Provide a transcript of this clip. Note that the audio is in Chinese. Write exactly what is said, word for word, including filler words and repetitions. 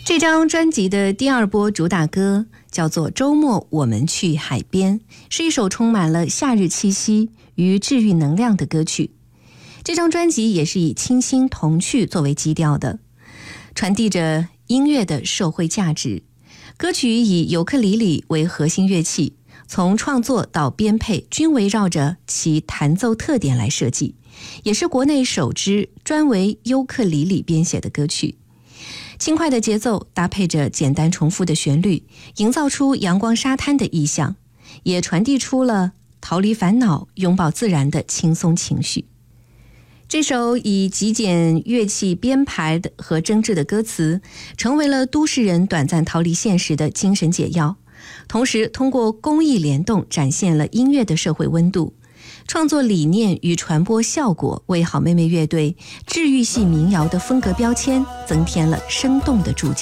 这张专辑的第二波主打歌叫做《周末我们去海边》，是一首充满了夏日气息与治愈能量的歌曲。这张专辑也是以清新童趣作为基调的，传递着音乐的社会价值。歌曲以尤克里里为核心乐器，从创作到编配均围绕着其弹奏特点来设计，也是国内首支专为尤克里里编写的歌曲。轻快的节奏搭配着简单重复的旋律，营造出阳光沙滩的意象，也传递出了逃离烦恼、拥抱自然的轻松情绪。这首以极简乐器编排的和真挚的歌词，成为了都市人短暂逃离现实的精神解药，同时通过工艺联动展现了音乐的社会温度。创作理念与传播效果为好妹妹乐队治愈系民谣的风格标签增添了生动的注脚。